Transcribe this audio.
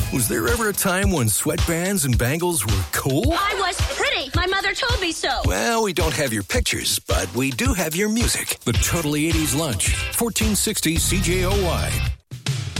Was there ever a time when sweatbands and bangles were cool? I was pretty. My mother told me so. Well, we don't have your pictures, but we do have your music. The Totally 80s Lunch, 1460 CJOY.